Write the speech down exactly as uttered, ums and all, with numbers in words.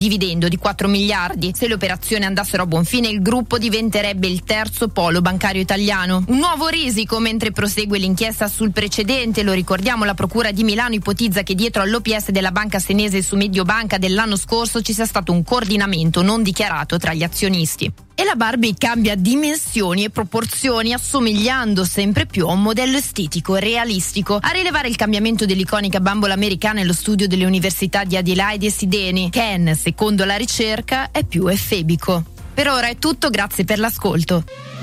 dividendo di quattro miliardi. Se le operazioni andassero a buon fine, il gruppo diventerebbe il terzo polo bancario italiano. Un nuovo risico mentre prosegue l'inchiesta sul precedente. Lo ricordiamo, la Procura di Milano ipotizza che dietro all'O P S della banca senese su Mediobanca dell'anno scorso ci sia stato un coordinamento non dichiarato tra gli azionisti. E la Barbie cambia dimensioni e proporzioni, assomigliando sempre più a un modello estetico e realistico. A rilevare il cambiamento dell'iconica bambola americana è lo studio delle università di Adelaide e Sydney. Ken, secondo la ricerca, è più efebico. Per ora è tutto, grazie per l'ascolto.